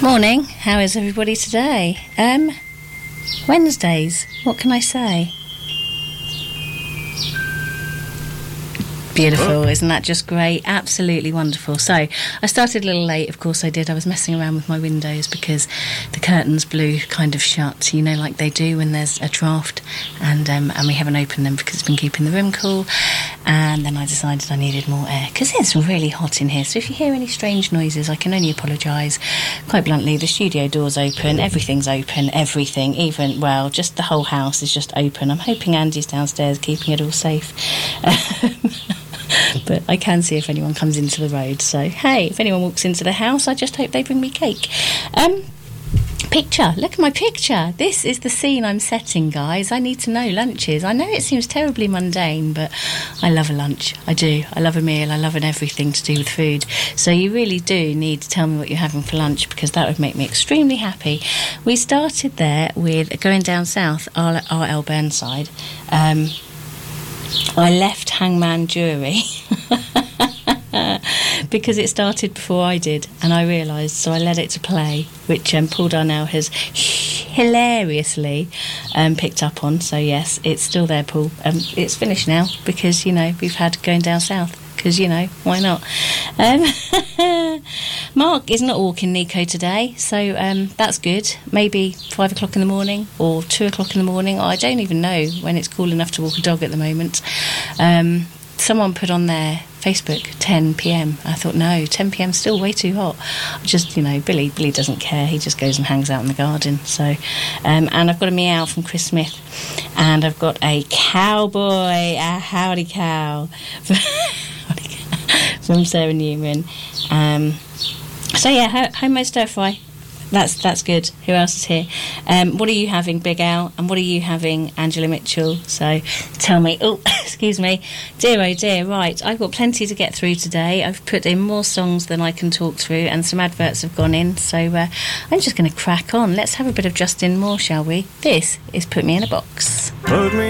Morning, how is everybody today? Wednesdays, what can I say? Beautiful, isn't that just great? Absolutely wonderful. So, I started a little late, of course I did. I was messing around with my windows because the curtains blew kind of shut, you know, like they do when there's a draft, and we haven't opened them because it's been keeping the room cool. And then I decided I needed more air because it's really hot in here. So if you hear any strange noises, I can only apologise. Quite bluntly, the studio door's open, everything's open, everything, even, well, just the whole house is just open. I'm hoping Andy's downstairs keeping it all safe. But I can see if anyone comes into the road. So, hey, if anyone walks into the house, I just hope they bring me cake. Picture. Look at my picture. This is the scene I'm setting, guys. I need to know lunches. I know it seems terribly mundane, but I love a lunch. I do. I love a meal. I love everything to do with food. So you really do need to tell me what you're having for lunch, because that would make me extremely happy. We started there with going down south, R.L. Burnside. I left Hangman Jury because it started before I did, and I realised, so I let it to play, which Paul Darnell has hilariously picked up on. So yes, it's still there, Paul. It's finished now because, you know, we've had Going Down South, because, you know, why not? Mark is not walking Nico today, so that's good. Maybe 5 o'clock in the morning or 2 o'clock in the morning. I don't even know when it's cool enough to walk a dog at the moment. Someone put on their Facebook 10 p.m. I thought, no, 10 p.m. still way too hot. Just, you know, Billy doesn't care. He just goes and hangs out in the garden. So, and I've got a meow from Chris Smith, and I've got a cowboy, a howdy cow from Sarah Newman. So yeah, homemade stir fry. That's good. Who else is here? What are you having, Big Al? And what are you having, Angela Mitchell? So tell me. Oh, excuse me. Dear, oh dear. Right, I've got plenty to get through today. I've put in more songs than I can talk through, and some adverts have gone in. So I'm just going to crack on. Let's have a bit of Justin Moore, shall we? This is Put Me in a Box. Put me